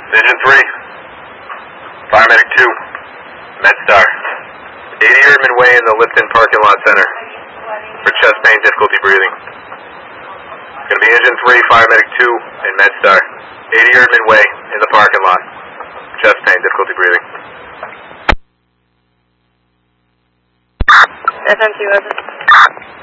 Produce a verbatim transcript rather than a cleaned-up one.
Vision three. Paramedic two. MedStar. eighty Erdman Way in the Lifton Parking Lot Center. For chest pain, difficulty breathing. It's going to be Engine three, Paramedic two, and MedStar. eighty Erdman Way in the parking lot. Chest pain, difficulty breathing. S M two, over.